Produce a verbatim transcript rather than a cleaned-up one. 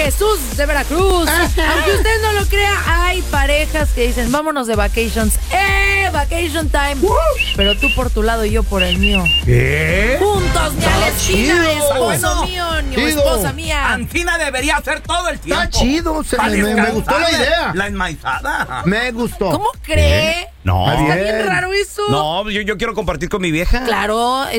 Jesús de Veracruz. Aunque usted no lo crea, hay parejas que dicen, vámonos de vacations. ¡Eh! Vacation time. Pero tú por tu lado y yo por el mío. ¿Qué? Juntos, ni a la esquina, chido. esposo Bueno, mío, ni chido. esposa mía. Antina debería hacer todo el tiempo. Está chido, se Pa' me, me- me gustó la descansar idea. La enmaizada. Me gustó. ¿Cómo cree? No. Está Bien. bien raro eso. No, yo, yo quiero compartir con mi vieja. Claro,